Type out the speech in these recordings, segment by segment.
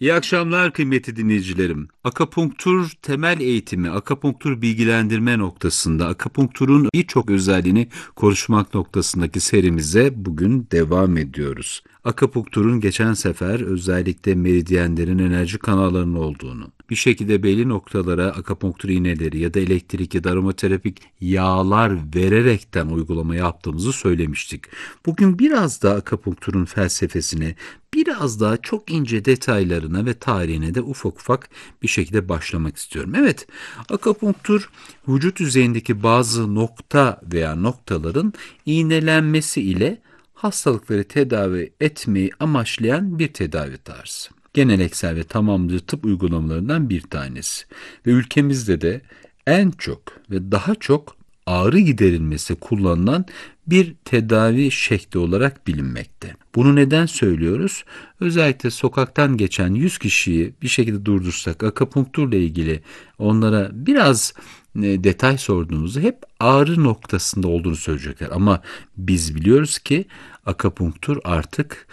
İyi akşamlar kıymetli dinleyicilerim. Akupunktur temel eğitimi, akupunktur bilgilendirme noktasında, akupunkturun birçok özelliğini konuşmak noktasındaki serimize bugün devam ediyoruz. Akupunkturun geçen sefer özellikle meridyenlerin enerji kanallarının olduğunu, bir şekilde belli noktalara akupunktur iğneleri ya da elektrik ya da aromaterapik yağlar vererekten uygulama yaptığımızı söylemiştik. Bugün biraz daha akupunkturun felsefesini, biraz daha çok ince detaylarına ve tarihine de ufak ufak bir şekilde başlamak istiyorum. Evet, akupunktur vücut yüzeyindeki bazı nokta veya noktaların iğnelenmesi ile hastalıkları tedavi etmeyi amaçlayan bir tedavi tarzı. Geleneksel ve tamamlayıcı tıp uygulamalarından bir tanesi. Ve ülkemizde de en çok ve daha çok ağrı giderilmesi kullanılan bir tedavi şekli olarak bilinmekte. Bunu neden söylüyoruz? Özellikle sokaktan geçen 100 kişiyi bir şekilde durdursak, akupunkturla ilgili onlara biraz detay sorduğumuzda hep ağrı noktasında olduğunu söyleyecekler. Ama biz biliyoruz ki akupunktur artık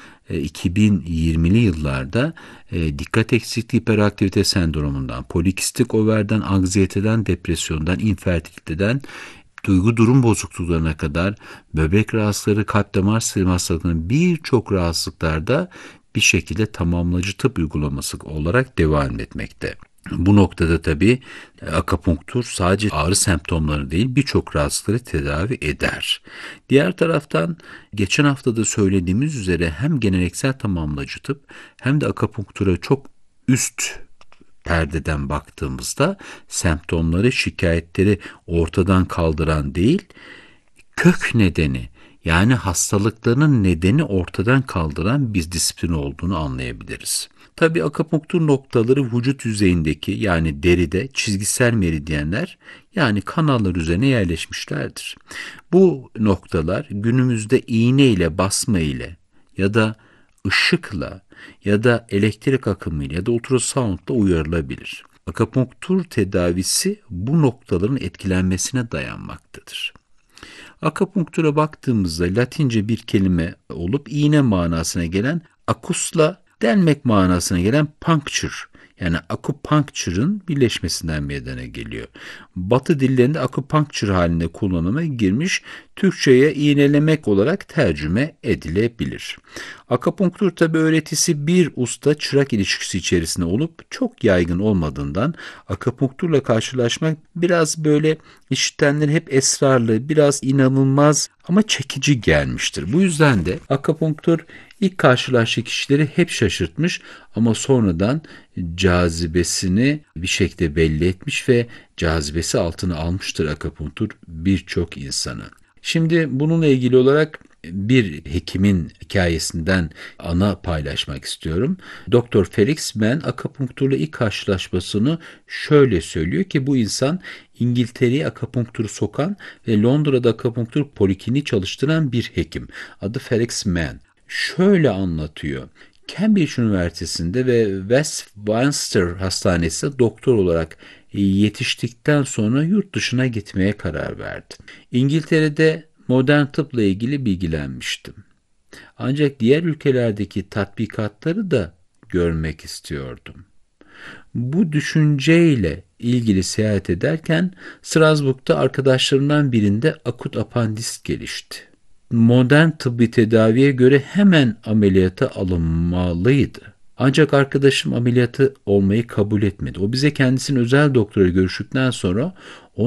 2020'li yıllarda dikkat eksikliği hiperaktivite sendromundan, polikistik overden, anksiyeteden, depresyondan, infertiliteden, duygu durum bozukluklarına kadar böbrek rahatsızlıkları, kalp damar sistemi hastalıklarının birçok rahatsızlıklarda bir şekilde tamamlayıcı tıp uygulaması olarak devam etmekte. Bu noktada tabii akupunktur sadece ağrı semptomları değil birçok rahatsızlıkları tedavi eder. Diğer taraftan geçen hafta da söylediğimiz üzere hem geleneksel tamamlayıcı tıp hem de akupunktura çok üst perdeden baktığımızda semptomları, şikayetleri ortadan kaldıran değil, kök nedeni yani hastalıkların nedeni ortadan kaldıran bir disiplin olduğunu anlayabiliriz. Tabi akupunktur noktaları vücut yüzeyindeki yani deride çizgisel meridyenler yani kanallar üzerine yerleşmişlerdir. Bu noktalar günümüzde iğne ile basma ile ya da ışıkla ya da elektrik akımıyla ya da ultrasoundla uyarılabilir. Akupunktur tedavisi bu noktaların etkilenmesine dayanmaktadır. Akupunktura baktığımızda Latince bir kelime olup iğne manasına gelen akusla delmek manasına gelen puncture yani acupuncture'ın birleşmesinden meydana geliyor. Batı dillerinde acupuncture halinde kullanıma girmiş, Türkçe'ye iğnelemek olarak tercüme edilebilir. Akupunktur tabi öğretisi bir usta çırak ilişkisi içerisinde olup çok yaygın olmadığından akupunkturla karşılaşmak biraz böyle işitenlerin hep esrarlı, biraz inanılmaz ama çekici gelmiştir. Bu yüzden de akupunktur ilk karşılaştığı kişileri hep şaşırtmış ama sonradan cazibesini bir şekilde belli etmiş ve cazibesi altına almıştır akupunktur birçok insanı. Şimdi bununla ilgili olarak bir hekimin hikayesinden ana paylaşmak istiyorum. Doktor Felix Mann akupunkturla ilk karşılaşmasını şöyle söylüyor ki bu insan İngiltere'ye akupunkturu sokan ve Londra'da akupunktur polikliniği çalıştıran bir hekim. Adı Felix Mann. Şöyle anlatıyor. Cambridge Üniversitesi'nde ve Westminster Hastanesi'nde doktor olarak yetiştikten sonra yurt dışına gitmeye karar verdi. İngiltere'de modern tıpla ilgili bilgilenmiştim. Ancak diğer ülkelerdeki tatbikatları da görmek istiyordum. Bu düşünceyle ilgili seyahat ederken Strasbourg'da arkadaşlarımdan birinde akut apandist gelişti. Modern tıbbi tedaviye göre hemen ameliyata alınmalıydı. Ancak arkadaşım ameliyatı olmayı kabul etmedi. O bize kendisinin özel doktora görüştükten sonra